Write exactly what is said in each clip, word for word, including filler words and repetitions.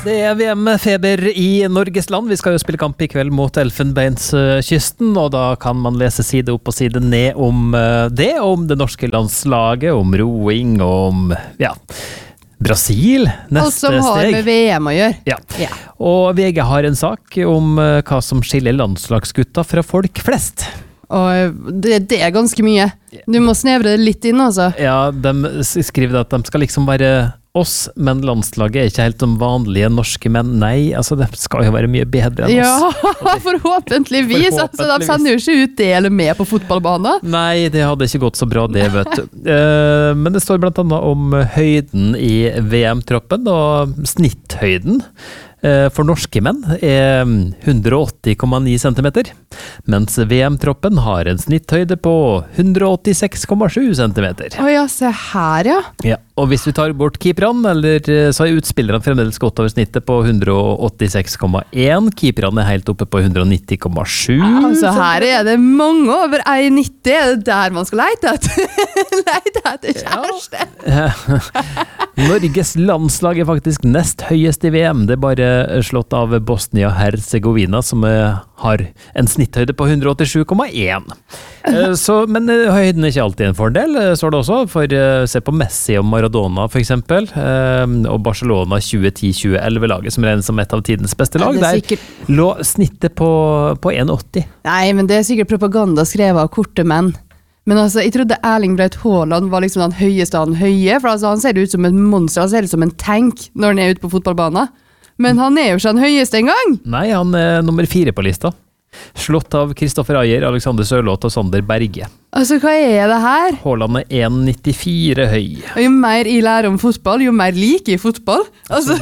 Det er V M-feber i Norges land. Vi skal jo spille kamp i kveld mot Elfenbenskysten, og da kan man lese side opp og side ned om det, om det norske landslaget, om roing, om ja, Brasil, neste steg. Alt som har med V M å gjøre. Ja. ja. Og V G har en sak om hva som skiller landslagsgutta fra folk flest. Og det, det er ganske mye. Du må snevre det litt inn, altså. Ja, de skriver at de skal liksom være oss, men landslaget er ikke helt som vanlige norske menn. Nei, altså det skal jo være mye bedre enn oss. Ja, forhåpentligvis. Altså, de sender jo ikke ut det eller med på fotballbanen. Nei, det hadde ikke gått så bra det, vet du. Uh, men det står blant annet om høyden i V M-troppen, og snitthøyden for norske menn er hundre og åtti komma ni centimeter, mens V M-troppen har en snitthøyde på hundre og åttiseks komma sju centimeter. Å ja, se her, ja. Ja, og hvis vi tar bort keeperne, eller så er utspillerne fremdeles godt over snittet på hundre og åttiseks komma én. Keeperne er helt oppe på hundre og nitti komma sju. Altså, her er det mange over en nitti. Er det der man skal leite etter? Leite etter kjæreste. Ja. Norges landslag er faktisk nest høyest i V M. Det er bare slått av Bosnia-Herzegovina, som har en snitthøyde på hundre og åttisju komma én. Så, men høyden er ikke alltid en fordel, står det også, for se på Messi og Maradona for eksempel, og Barcelona tjue ti tjue elleve-laget, som regnes som et av tidens beste lag. Der sikkert lå snittet på, på en komma åtti. Nei, men det er sikkert propaganda skrevet av korte menn. Men altså, jeg trodde Erling Braut Haaland var liksom den høyeste av den høye, for altså, han ser ut som en monster, han ser ut som en tank når han er ute på fotballbanen. Men han er jo ikke den høyeste engang. Nei, han er nummer fire på lista. Slått av Kristoffer Ayer, Alexander Sørloth og Sander Berge. Altså, hva er det her? Haaland er en komma nittifire høy. Og jo mer jeg lærer om fotball, jo mer liker jeg fotball. Altså.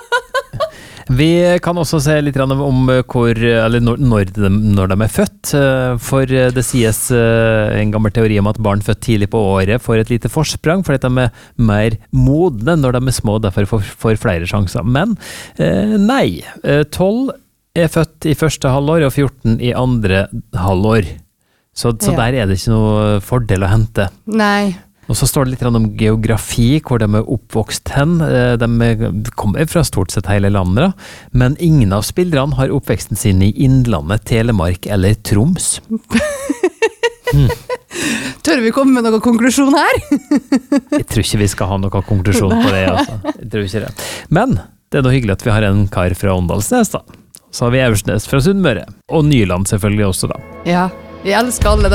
Vi kan også se litt om hvor, eller når de, når de er født, for det sies en gammel teori om at barn født tidlig på året får et lite forsprang, fordi de er mer modne når de er små, derfor får, får flere sjanser. Men nei, tolv er født i første halvår og fjorten i andre halvår. Så, så ja. Der er det ikke noe fordel å hente. Nei. Og så står det litt om geografi, hvor de er oppvokst hen. De kommer fra stort sett hele landet, men ingen av spillerne har oppveksten sin i Innlandet, Telemark eller Troms. Hmm. Tør vi komme med noen konklusjon her? Jeg tror ikke vi skal ha noen konklusjon på det, altså. Jeg tror ikke det. Men det er noe hyggelig at vi har en kar fra Åndalsnes, da. Så har vi Aursnes fra Sunnmøre. Og Nyland selvfølgelig også, da. Ja, vi elsker alle